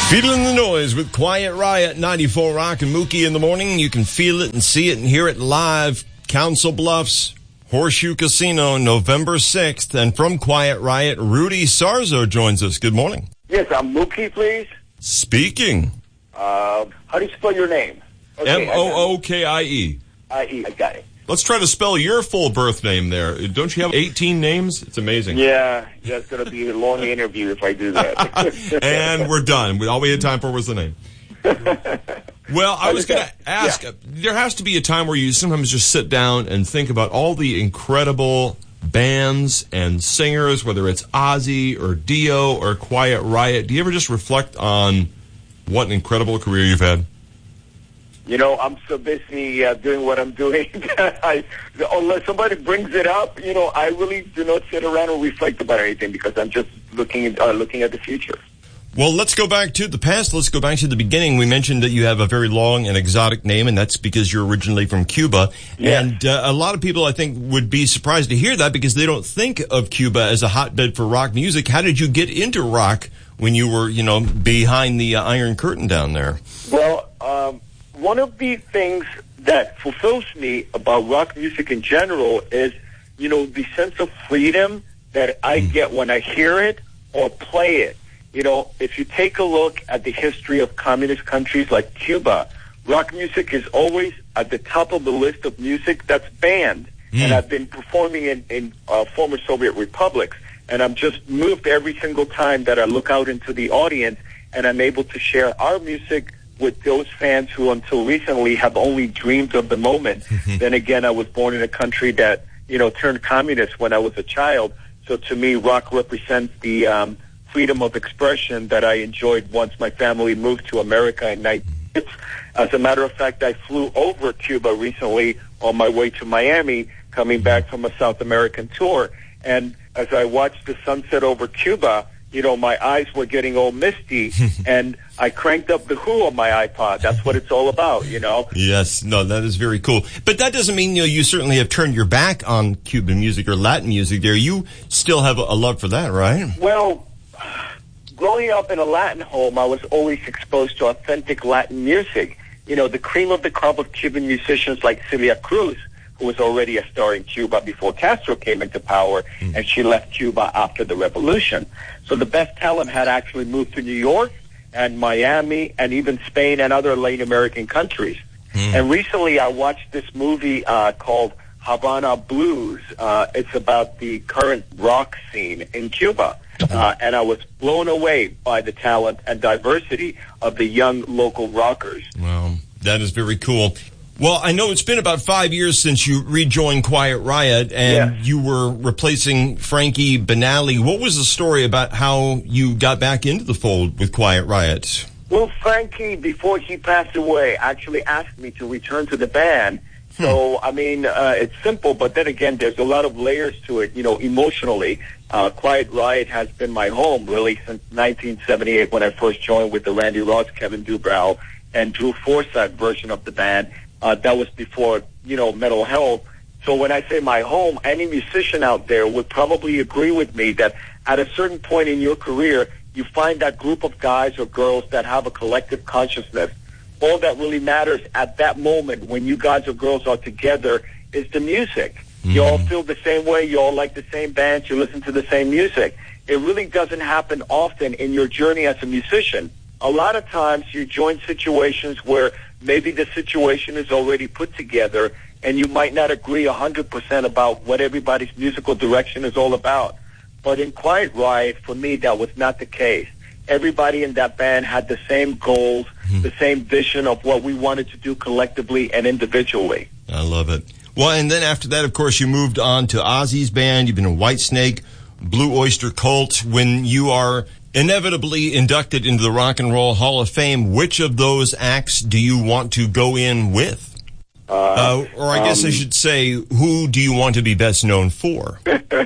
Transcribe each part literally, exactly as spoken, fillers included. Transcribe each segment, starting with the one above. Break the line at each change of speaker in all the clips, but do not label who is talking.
Feeling the noise with Quiet Riot, ninety-four Rock and Mookie in the morning. You can feel it and see it and hear it live. Council Bluffs, Horseshoe Casino, November sixth. And from Quiet Riot, Rudy Sarzo joins us. Good morning.
Yes, I'm Mookie, please.
Speaking.
Uh, how do you spell your name?
Okay, M O O K I E.
I E, I got it.
Let's try to spell your full birth name there. Don't you have eighteen names? It's amazing.
Yeah, that's going to be a long interview if I do that.
And we're done. All we had time for was the name. Well, I was going to ask, yeah. There has to be a time where you sometimes just sit down and think about all the incredible bands and singers, whether it's Ozzy or Dio or Quiet Riot. Do you ever just reflect on what an incredible career you've had?
You know, I'm so busy uh, doing what I'm doing that I, unless somebody brings it up, you know, I really do not sit around and reflect about anything because I'm just looking uh, looking at the future.
Well, let's go back to the past. Let's go back to the beginning. We mentioned that you have a very long and exotic name, and that's because you're originally from Cuba. Yes. And uh, a lot of people, I think, would be surprised to hear that because they don't think of Cuba as a hotbed for rock music. How did you get into rock when you were, you know, behind the uh, Iron Curtain down there?
Well, um... one of the things that fulfills me about rock music in general is, you know, the sense of freedom that I get when I hear it or play it. You know, if you take a look at the history of communist countries like Cuba, rock music is always at the top of the list of music that's banned. Mm. And I've been performing in, in uh, former Soviet republics, and I'm just moved every single time that I look out into the audience and I'm able to share our music with those fans who until recently have only dreamed of the moment. Then again, I was born in a country that, you know, turned communist when I was a child. So to me, rock represents the um, freedom of expression that I enjoyed once my family moved to America in nineteen eighty-six. As a matter of fact, I flew over Cuba recently on my way to Miami, coming back from a South American tour. And as I watched the sunset over Cuba, you know, my eyes were getting all misty, and I cranked up the Who on my iPod. That's what it's all about, you know?
Yes, no, that is very cool. But that doesn't mean, you know, you certainly have turned your back on Cuban music or Latin music there. You still have a love for that, right?
Well, growing up in a Latin home, I was always exposed to authentic Latin music. You know, the cream of the crop of Cuban musicians like Celia Cruz, who was already a star in Cuba before Castro came into power, mm. and she left Cuba after the revolution. So the best talent had actually moved to New York and Miami and even Spain and other Latin American countries. Mm. And recently I watched this movie uh, called Havana Blues. Uh, it's about the current rock scene in Cuba. Uh, and I was blown away by the talent and diversity of the young local rockers.
Wow, that is very cool. Well, I know it's been about five years since you rejoined Quiet Riot, and yes. you were replacing Frankie Banali. What was the story about how you got back into the fold with Quiet Riot?
Well, Frankie, before he passed away, actually asked me to return to the band. Hmm. So, I mean, uh, it's simple, but then again, there's a lot of layers to it, you know, emotionally. Uh, Quiet Riot has been my home, really, since nineteen seventy-eight when I first joined with the Randy Ross, Kevin Dubrow, and Drew Forsythe version of the band. Uh, that was before, you know, Metal Hell. So when I say my home, any musician out there would probably agree with me that at a certain point in your career, you find that group of guys or girls that have a collective consciousness. All that really matters at that moment when you guys or girls are together is the music. Mm-hmm. You all feel the same way. You all like the same bands. You listen to the same music. It really doesn't happen often in your journey as a musician. A lot of times you join situations where maybe the situation is already put together and you might not agree one hundred percent about what everybody's musical direction is all about. But in Quiet Riot, for me, that was not the case. Everybody in that band had the same goals, mm-hmm. the same vision of what we wanted to do collectively and individually.
I love it. Well, and then after that, of course, you moved on to Ozzy's band. You've been in Whitesnake, Blue Oyster Cult. When you are inevitably inducted into the Rock and Roll Hall of Fame, which of those acts do you want to go in with? Uh, uh, or I guess um, I should say, who do you want to be best known for?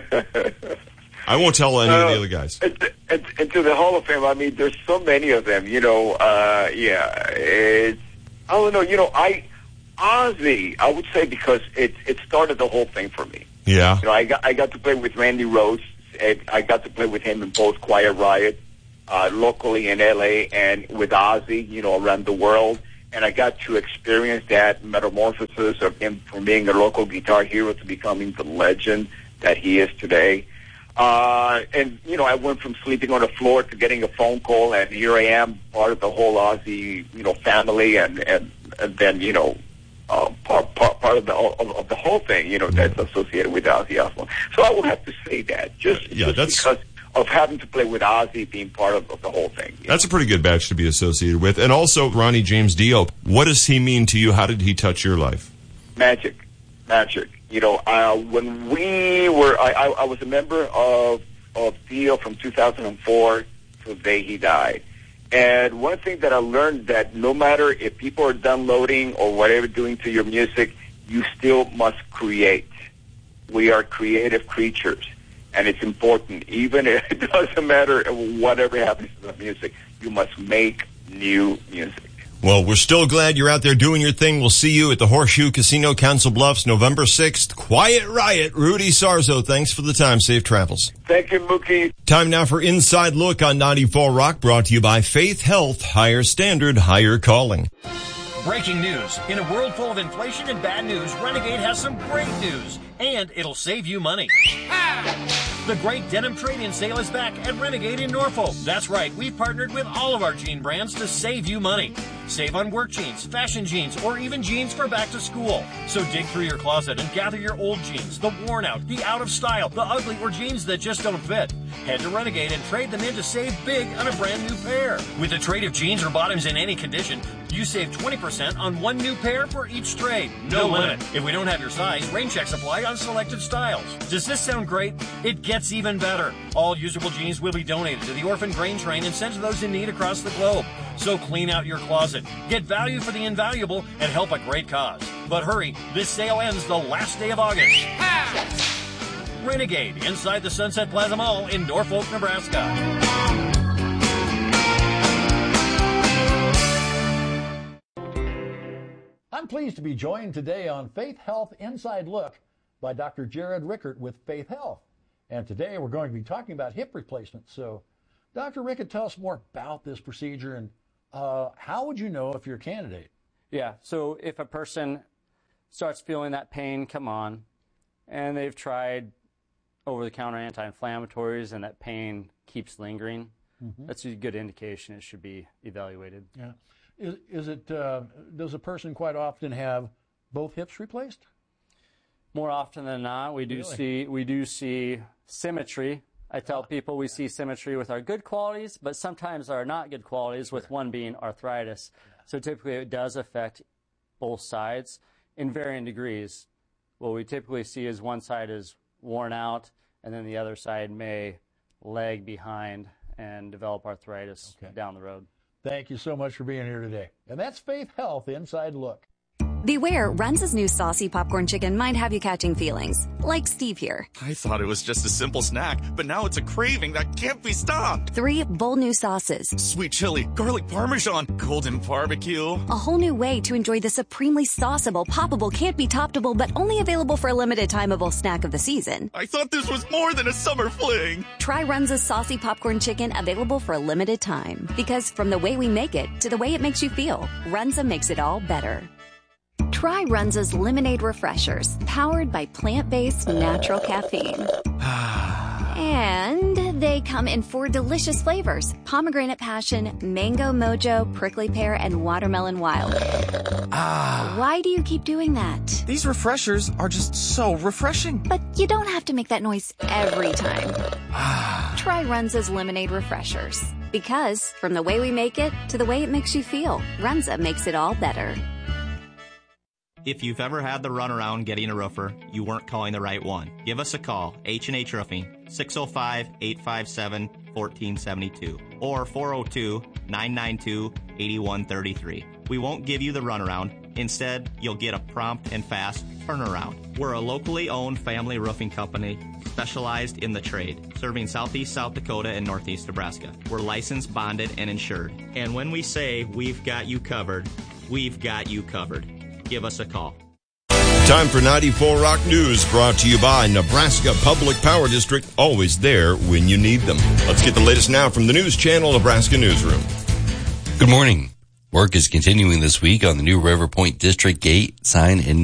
I won't tell any uh, of the other guys.
Into the Hall of Fame, I mean, there's so many of them, you know, uh, yeah, it's, I don't know, you know, I, Ozzy, I would say because it, it started the whole thing for me.
Yeah.
You know, I got, I got to play with Randy Rhoads. I got to play with him in both Quiet Riot. uh, locally in L A and with Ozzy, you know, around the world. And I got to experience that metamorphosis of him from being a local guitar hero to becoming the legend that he is today. Uh, and, you know, I went from sleeping on the floor to getting a phone call, and here I am, part of the whole Ozzy, you know, family, and, and, and then, you know, uh, part, part, part of the of, of the whole thing, you know, that's associated with Ozzy Osbourne. So I will have to say that, just,
yeah,
just
that's...
because of having to play with Ozzy being part of, of the whole thing.
That's know? a pretty good badge to be associated with. And also, Ronnie James Dio, what does he mean to you? How did he touch your life?
Magic. Magic. You know, uh, when we were, I, I, I was a member of, of Dio from two thousand four to the day he died. And one thing that I learned, that no matter if people are downloading or whatever doing to your music, you still must create. We are creative creatures. And it's important, even if it doesn't matter whatever happens to the music, you must make new music.
Well, we're still glad you're out there doing your thing. We'll see you at the Horseshoe Casino, Council Bluffs, November sixth. Quiet Riot, Rudy Sarzo. Thanks for the time. Safe travels.
Thank you, Mookie.
Time now for Inside Look on ninety-four Rock, brought to you by Faith Health. Higher standard, higher calling.
Breaking news. In a world full of inflation and bad news, Renegade has some great news. And it'll save you money. The great denim trade-in sale is back at Renegade in Norfolk. That's right, we've partnered with all of our jean brands to save you money. Save on work jeans, fashion jeans, or even jeans for back to school. So dig through your closet and gather your old jeans, the worn out, the out of style, the ugly, or jeans that just don't fit. Head to Renegade and trade them in to save big on a brand new pair. With a trade of jeans or bottoms in any condition, you save twenty percent on one new pair for each trade. No limit. If we don't have your size, rain checks apply on selected styles. Does this sound great? It gets even better. All usable jeans will be donated to the Orphan Grain Train and sent to those in need across the globe. So clean out your closet, get value for the invaluable, and help a great cause. But hurry, this sale ends the last day of August. Ha! Renegade, inside the Sunset Plaza Mall in Norfolk, Nebraska.
I'm pleased to be joined today on Faith Health Inside Look by Doctor Jared Rickert with Faith Health. And today we're going to be talking about hip replacement. So, Doctor Rickert, tell us more about this procedure, and uh, how would you know if you're a candidate?
Yeah, so if a person starts feeling that pain come on, and they've tried over-the-counter anti-inflammatories and that pain keeps lingering, mm-hmm. that's a good indication it should be evaluated.
Yeah. Is, is it, uh, does a person quite often have both hips replaced?
More often than not, we do
really?
see we do see symmetry. I tell people we see symmetry with our good qualities, but sometimes our not good qualities, sure. with one being arthritis. Yeah. So typically it does affect both sides in varying degrees. What we typically see is one side is worn out, and then the other side may lag behind and develop arthritis okay. down the road.
Thank you so much for being here today. And that's Faith Health Inside Look.
Beware, Runza's new saucy popcorn chicken might have you catching feelings, like Steve here.
I thought it was just a simple snack, but now it's a craving that can't be stopped.
Three bold new sauces.
Sweet chili, garlic parmesan, golden barbecue.
A whole new way to enjoy the supremely sauceable, poppable, can't be toppable, but only available for a limited timeable snack of the season.
I thought this was more than a summer fling.
Try Runza's saucy popcorn chicken, available for a limited time. Because from the way we make it to the way it makes you feel, Runza makes it all better. Try Runza's Lemonade Refreshers, powered by plant-based natural caffeine. And they come in four delicious flavors: pomegranate passion, mango mojo, prickly pear, and watermelon wild.
Ah.
Why do you keep doing that?
These refreshers are just so refreshing.
But you don't have to make that noise every time. Try Runza's Lemonade Refreshers. Because from the way we make it to the way it makes you feel, Runza makes it all better.
If you've ever had the runaround getting a roofer, you weren't calling the right one. Give us a call, H and H Roofing, six oh five, eight five seven, one four seven two or four oh two, nine nine two, eight one three three. We won't give you the runaround. Instead, you'll get a prompt and fast turnaround. We're a locally owned family roofing company specialized in the trade, serving southeast South Dakota and northeast Nebraska. We're licensed, bonded, and insured. And when we say we've got you covered, we've got you covered. Give us a call.
Time for ninety-four Rock News, brought to you by Nebraska Public Power District, always there when you need them. Let's get the latest now from the News Channel Nebraska Newsroom.
Good morning. Work is continuing this week on the new River Point District Gate sign in